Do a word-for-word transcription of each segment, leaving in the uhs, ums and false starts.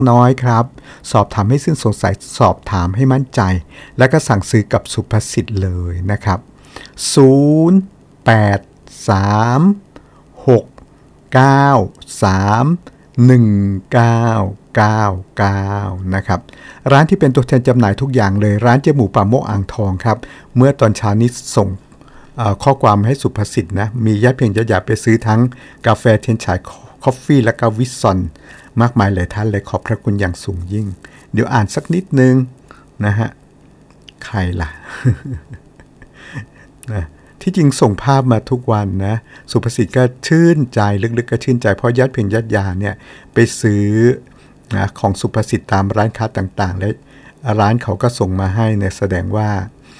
น้อยครับสอบถามให้สิ้นสงสัยสอบถามให้มั่นใจแล้วก็สั่งซื้อกับสุภสิทธิ์เลยนะครับศูนย์ แปด สาม หก เก้า สาม หนึ่ง เก้า เก้า เก้านะครับร้านที่เป็นตัวแทนจำหน่ายทุกอย่างเลยร้านเจ๊หมูป่าโมกอ่างทองครับเมื่อตอนเช้านี้ส่งข้อความให้สุภสิทธิ์นะมีญาติเพียงจะอยากไปซื้อทั้งกาแฟเทียนฉายคอฟฟี่และก็วิสซอนมากมายหลายท่านเลยขอบพระคุณอย่างสูงยิ่งเดี๋ยวอ่านสักนิดนึงนะฮะใครล่ะ นะที่จริงส่งภาพมาทุกวันนะสุภสิทธิ์ก็ชื่นใจลึกๆก็ชื่นใจเพราะญาติเพียงญาติยาเนี่ยไปซื้อนะของสุภสิทธิ์ตามร้านค้าต่างๆและร้านเขาก็ส่งมาให้เนี่ยแสดงว่า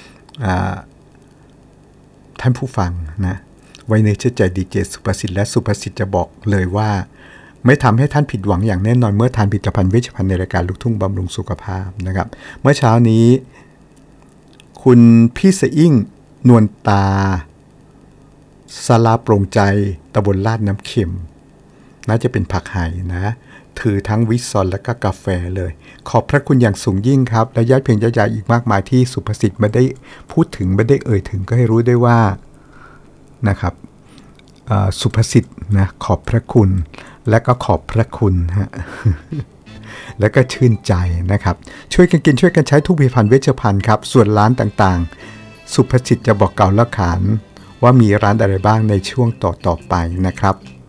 ท่านผู้ฟังนะไว้ในเชื่อใจดีเจสุภสิทธิ์และสุภสิทธิ์จะบอกเลยว่าไม่ทำให้ท่านผิดหวังอย่างแน่นอนเมื่อทานผลิตภัณฑ์เวชภัณฑ์ในรายการลูกทุ่งบำรุงสุขภาพนะครับเมื่อเช้านี้คุณพี่สะอิ่งนวลตาสลาโปร่งใจตำบลลาดน้ำเค็มน่าจะเป็นผักไหนะถือทั้งวิสซอนและก็กาแฟเลยขอบพระคุณอย่างสูงยิ่งครับและญาติเพียงญาติอีกมากมายที่สุภสิทธิ์ไม่ได้พูดถึงไม่ได้เอ่ยถึงก็ให้รู้ได้ว่านะครับสุภสิทธิ์นะขอบพระคุณและก็ขอบพระคุณฮะ แล้วก็ชื่นใจนะครับช่วยกันกินช่วยกันใช้ทุกผลิตภัณฑ์เวชภัณฑ์ครับส่วนร้านต่างๆสุภสิทธิ์จะบอกเก่าและขานว่ามีร้านอะไรบ้างในช่วงต่อๆไปนะครับ